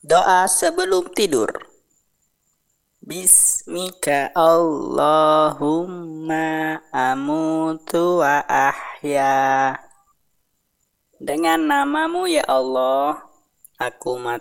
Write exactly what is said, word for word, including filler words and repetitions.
Doa sebelum tidur. Bismika Allahumma amutu wa ahya. Dengan namamu ya Allah, aku mati